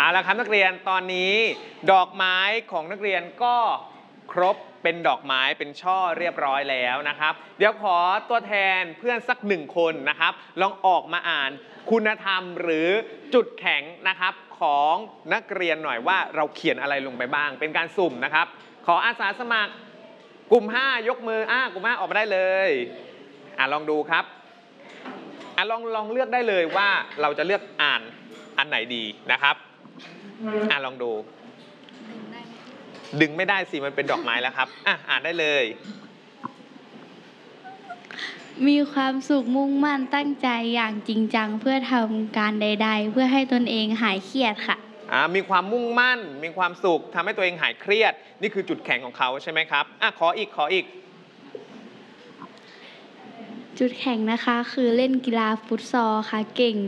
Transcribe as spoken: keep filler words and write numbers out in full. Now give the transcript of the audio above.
เอาละครับนักเรียนตอนนี้ดอกไม้ของนักเรียนก็ครบเป็นดอกไม้เป็นช่อเรียบร้อยแล้วนะครับเดี๋ยวขอตัวแทนเพื่อนสักหนึ่งคนนะครับลองออกมาอ่านคุณธรรมหรือจุดแข็งนะครับของนักเรียนหน่อยว่าเราเขียนอะไรลงไปบ้างเป็นการสุ่มนะครับขออาสาสมัครกลุ่มห้ายกมืออ่ากลุ่มห้าออกมาได้เลยอ่ะลองดูครับอ่ะลองลองเลือกได้เลยว่าเราจะเลือกอ่านอันไหนดีนะครับอ่ะลองดูดึงไม่ได้สิมันเป็นดอกไม้แล้วครับอ่ะอ่านได้เลยมีความสุขมุ่งมั่นตั้งใจอย่างจริงจังเพื่อทำการใดๆเพื่อให้ตนเองหายเครียดค่ะอ่ามีความมุ่งมั่นมีความสุขทำให้ตัวเองหายเครียดนี่คือจุดแข็งของเขาใช่ไหมครับอ่ะขออีกขออีกจุดแข็งนะคะคือเล่นกีฬาฟุตซอลค่ะเก่ง